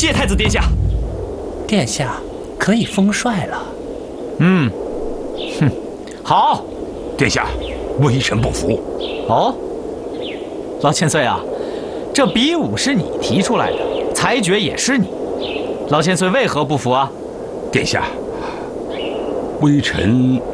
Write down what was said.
谢太子殿下。 殿下可以封帅了。 好。 殿下，微臣不服。 哦，老千岁啊，这比武是你提出来的，裁决也是你，老千岁为何不服啊？ 殿下，微臣